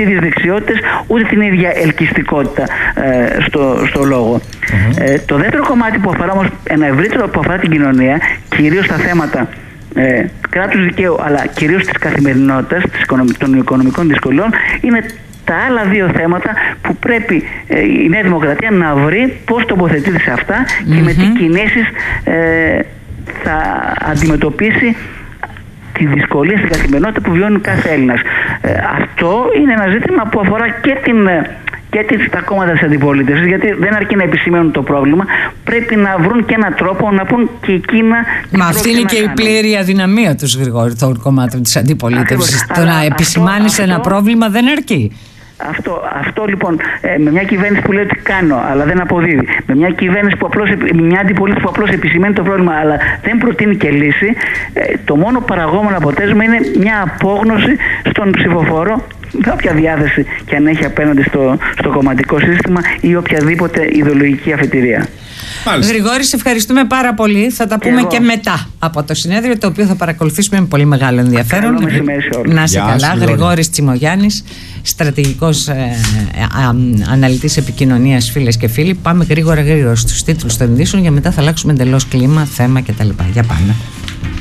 ίδιες δεξιότητες, ούτε την ίδια ελκυστικότητα στο λόγο. Το δεύτερο κομμάτι που αφορά όμως ένα ευρύτερο, που αφορά την κοινωνία, κυρίως στα θέματα κράτους δικαίου, αλλά κυρίως της καθημερινότητας, των οικονομικών δυσκολιών, είναι τα άλλα δύο θέματα που πρέπει η Νέα Δημοκρατία να βρει πώς τοποθετείται σε αυτά και με τι κινήσεις θα αντιμετωπίσει τη δυσκολία στην καθημερινότητα που βιώνει κάθε Έλληνας. Αυτό είναι ένα ζήτημα που αφορά και τα κόμματα της αντιπολίτευσης, γιατί δεν αρκεί να επισημαίνουν το πρόβλημα, πρέπει να βρουν και έναν τρόπο να πούν και εκείνα. Μα αυτή είναι και η πλήρη αδυναμία τους, Γρηγόρη, των κομμάτων της αντιπολίτευσης. Το να επισημάνεις ένα πρόβλημα δεν αρκεί. Αυτό λοιπόν, με μια κυβέρνηση που λέει ότι κάνω, αλλά δεν αποδίδει, με μια κυβέρνηση μια αντιπολίτευση που απλώς επισημαίνει το πρόβλημα, αλλά δεν προτείνει και λύση, το μόνο παραγόμενο αποτέλεσμα είναι μια απόγνωση στον ψηφοφόρο, με όποια διάθεση και αν έχει απέναντι στο κομματικό σύστημα ή οποιαδήποτε ιδεολογική αφετηρία. Γρηγόρη, σε ευχαριστούμε πάρα πολύ. Θα τα πούμε και μετά από το συνέδριο, το οποίο θα παρακολουθήσουμε με πολύ μεγάλο ενδιαφέρον. Να είσαι καλά. Γρηγόρης Τσιμογιάννης, στρατηγικός αναλυτής επικοινωνίας, φίλες και φίλοι. Πάμε γρήγορα στους τίτλους των ειδήσεων, για μετά θα αλλάξουμε εντελώς κλίμα, θέμα κτλ. Για πάμε.